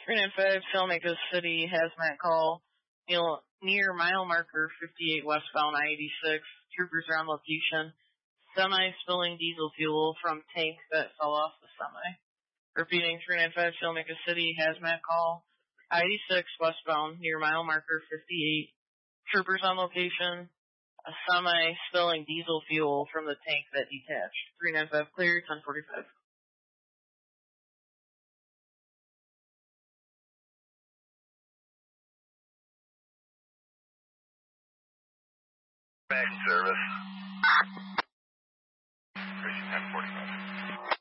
395, Salmaker City hazmat call. Near mile marker 58 westbound I-86. Troopers are on location. Semi spilling diesel fuel from tank that fell off the semi. Repeating, 395, Salmaker City hazmat call. I-86 westbound near mile marker 58. Troopers on location. A semi spilling diesel fuel from the tank that detached. 395 clear, 1045. Back in service. Approaching 1045.